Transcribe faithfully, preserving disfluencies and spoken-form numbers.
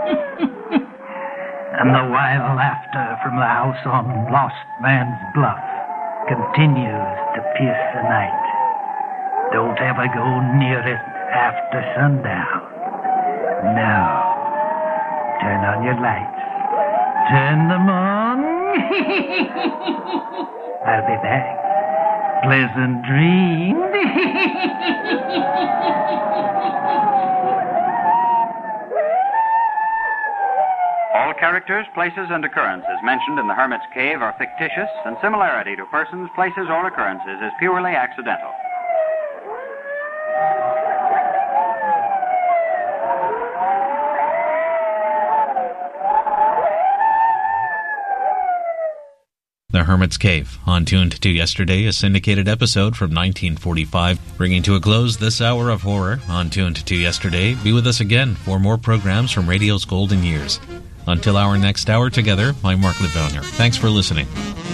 And the wild laughter from the house on Lost Man's Bluff continues to pierce the night. Don't ever go near it after sundown. No. Turn on your lights. Turn them on. I'll be back. Pleasant dreams. All characters, places, and occurrences mentioned in The Hermit's Cave are fictitious, and similarity to persons, places, or occurrences is purely accidental. The Hermit's Cave, on Tuned to Yesterday, a syndicated episode from nineteen forty-five, bringing to a close this hour of horror on Tuned to Yesterday. Be with us again for more programs from radio's golden years. Until our next hour together, I'm Mark Livonier. Thanks for listening.